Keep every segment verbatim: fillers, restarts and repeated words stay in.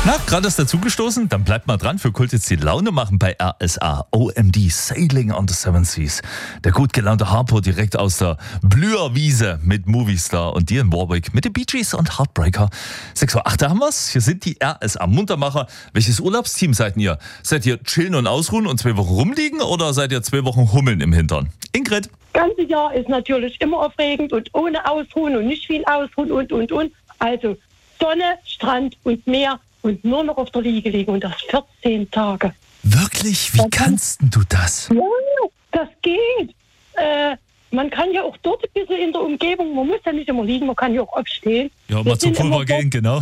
Na, gerade ist dazugestoßen? Dann bleibt mal dran. Für Kult jetzt die Laune machen bei R S A. O M D, Sailing on the Seven Seas. Der gut gelaunte Harpo direkt aus der Blüherwiese mit Movistar und dir in Warwick mit den Bee Gees und Heartbreaker. sechs Uhr acht, da haben wir's. Hier sind die R S A Muntermacher. Welches Urlaubsteam seid ihr? Seid ihr chillen und ausruhen und zwei Wochen rumliegen oder seid ihr zwei Wochen hummeln im Hintern? Ingrid? Das ganze Jahr ist natürlich immer aufregend und ohne Ausruhen und nicht viel Ausruhen und, und, und. Also Sonne, Strand und Meer und nur noch auf der Liege liegen und das vierzehn Tage. Wirklich? Wie kannst denn du das? Ja, das geht. Äh, man kann ja auch dort ein bisschen in der Umgebung, man muss ja nicht immer liegen, man kann ja auch aufstehen. Ja, mal zum Pulver gehen, genau.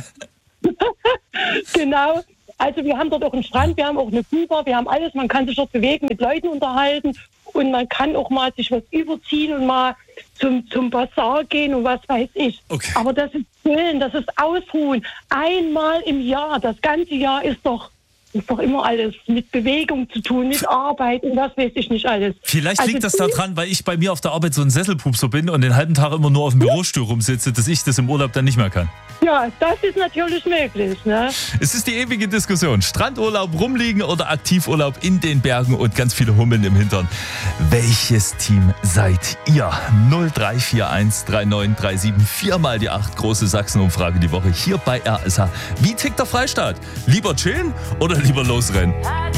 Genau. Also wir haben dort auch einen Strand, wir haben auch eine Kuba, wir haben alles. Man kann sich dort bewegen, mit Leuten unterhalten und man kann auch mal sich was überziehen und mal zum, zum Bazar gehen und was weiß ich. Okay. Aber das ist Chillen, das ist Ausruhen. Einmal im Jahr, das ganze Jahr ist doch, ist doch immer alles mit Bewegung zu tun, mit Arbeit und das weiß ich nicht alles. Vielleicht Also liegt das daran, weil ich bei mir auf der Arbeit so ein Sesselpupser bin und den halben Tag immer nur auf dem Bürostuhl rumsitze, dass ich das im Urlaub dann nicht mehr kann. Ja, das ist natürlich möglich, ne? Es ist die ewige Diskussion. Strandurlaub, rumliegen oder Aktivurlaub in den Bergen und ganz viele Hummeln im Hintern. Welches Team seid ihr? null drei vier eins drei neun drei sieben, viermal die acht, große Sachsen-Umfrage die Woche hier bei R S H. Wie tickt der Freistaat? Lieber chillen oder lieber losrennen?